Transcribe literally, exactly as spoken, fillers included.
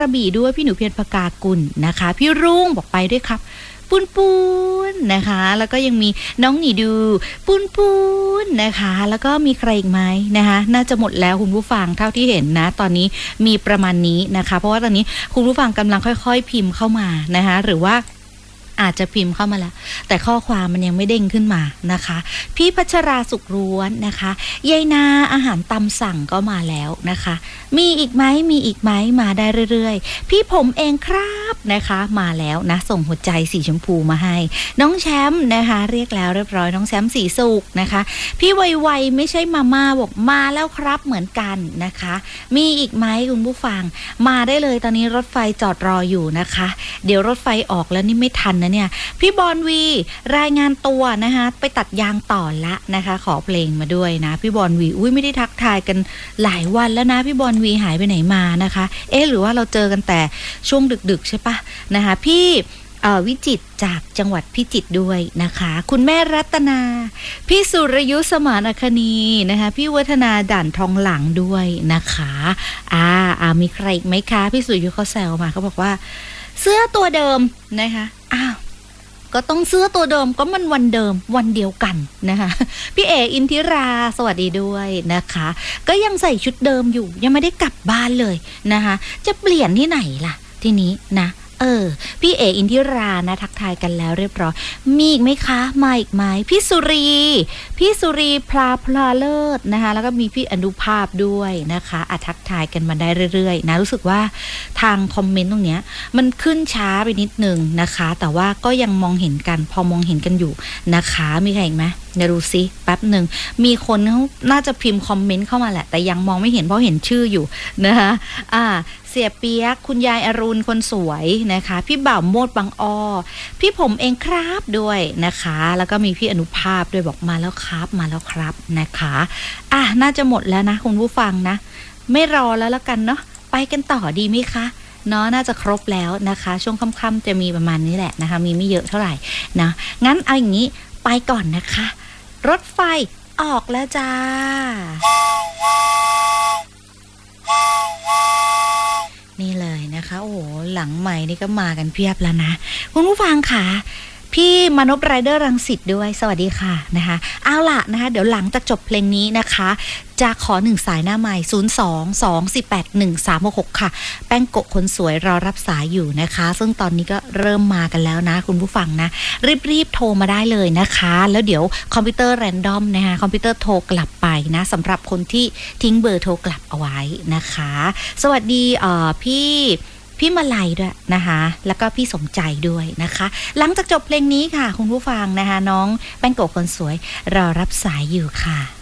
กระบี่ด้วยพี่หนูเพียรพกากุลนะคะพี่รุ่งบอกไปด้วยครับปุนปุนนะคะแล้วก็ยังมีน้องหนีดูปุนปุนนะคะแล้วก็มีใครอีกไหมนะคะน่าจะหมดแล้วคุณผู้ฟังเท่าที่เห็นนะตอนนี้มีประมาณนี้นะคะเพราะว่าตอนนี้คุณผู้ฟังกำลังค่อยๆพิมพ์เข้ามานะคะหรือว่าอาจจะพิมพ์เข้ามาแล้วแต่ข้อความมันยังไม่เด้งขึ้นมานะคะพี่พัชราสุขร้วนนะคะยายนาอาหารตามสั่งก็มาแล้วนะคะมีอีกไหมมีอีกไหมมาได้เรื่อยๆพี่ผมเองครับนะคะมาแล้วนะส่งหัวใจสีชมพูมาให้น้องแชมป์นะคะเรียกแล้วเรียบร้อยน้องแชมป์สีสุกนะคะพี่ไวๆไม่ใช่มาม่าบอกมาแล้วครับเหมือนกันนะคะมีอีกไหมคุณผู้ฟังมาได้เลยตอนนี้รถไฟจอดรออยู่นะคะเดี๋ยวรถไฟออกแล้วนี่ไม่ทันนะเนี่ยพี่บอลวีรายงานตัวนะคะไปตัดยางต่อละนะคะขอเพลงมาด้วยนะพี่บอลวีอุ้ยไม่ได้ทักทายกันหลายวันแล้วนะพี่บอลวีหายไปไหนมานะคะเอ๊ะหรือว่าเราเจอกันแต่ช่วงดึกๆใช่ปะนะคะพี่วิจิตรจากจังหวัดพิจิตรด้วยนะคะคุณแม่รัตนาพี่สุรยุทธสมานอัคนีนะคะพี่วัฒนาด่านทองหลังด้วยนะคะอ่าอ่ามีใครอีกไหมคะพี่สุรยุทธเขาแซวมาเขาบอกว่าเสื้อตัวเดิมนะคะอ้าวก็ต้องเสื้อตัวเดิมก็มันวันเดิมวันเดียวกันนะคะพี่เออินทิราสวัสดีด้วยนะคะก็ยังใส่ชุดเดิมอยู่ยังไม่ได้กลับบ้านเลยนะคะจะเปลี่ยนที่ไหนล่ะทีนี้นะเออพี่เออินทิรานะทักทายกันแล้วเรียบร้อยมีอีกไหมคะมาอีกไหมพี่สุรีพี่สุรีพลาพลาเลิศนะคะแล้วก็มีพี่อนุภาพด้วยนะคะอ่ะทักทายกันมาได้เรื่อยๆนะรู้สึกว่าทางคอมเมนต์ตรงเนี้ยมันขึ้นช้าไปนิดนึงนะคะแต่ว่าก็ยังมองเห็นกันพอมองเห็นกันอยู่นะคะมีใครอีกไหมเดี๋ยวดูซิแป๊บหนึ่งมีคนเขาน่าจะพิมพ์คอมเมนต์เข้ามาแหละแต่ยังมองไม่เห็นเพราะเห็นชื่ออยู่นะคะอ่าเสียเปียกคุณยายอรุณคนสวยนะคะพี่บ่าวโมดบางอ้อพี่ผมเองครับด้วยนะคะแล้วก็มีพี่อนุภาพด้วยบอกมาแล้วครับมาแล้วครับนะคะอ่ะน่าจะหมดแล้วนะคุณผู้ฟังนะไม่รอแล้วละกันเนาะไปกันต่อดีไหมคะเนาะน่าจะครบแล้วนะคะช่วงค่ำๆจะมีประมาณนี้แหละนะคะมีไม่เยอะเท่าไหร่นะงั้นเอาอย่างนี้ไปก่อนนะคะรถไฟออกแล้วจ้านี่เลยนะคะโอ้โหหลังใหม่นี่ก็มากันเพียบแล้วนะคุณผู้ฟังค่ะพี่มนพไรเดอร์รังสิตด้วยสวัสดีค่ะนะคะเอาล่ะนะคะเดี๋ยวหลังจากจบเพลงนี้นะคะจะขอหนึ่งสายหน้าใหม่ศูนย์ สอง สอง สี่ แปด หนึ่ง สาม หก หกค่ะแป้งโกะคนสวยรอรับสายอยู่นะคะซึ่งตอนนี้ก็เริ่มมากันแล้วนะคุณผู้ฟังนะรีบๆโทรมาได้เลยนะคะแล้วเดี๋ยวคอมพิวเตอร์แรนดอมนะคะคอมพิวเตอร์โทรกลับไปนะสำหรับคนที่ทิ้งเบอร์โทรกลับเอาไว้นะคะสวัสดีเอ่อพี่พี่มาลัยด้วยนะคะแล้วก็พี่สมใจด้วยนะคะหลังจากจบเพลงนี้ค่ะคุณผู้ฟังนะคะน้องแป้งโกะคนสวยรอรับสายอยู่ค่ะ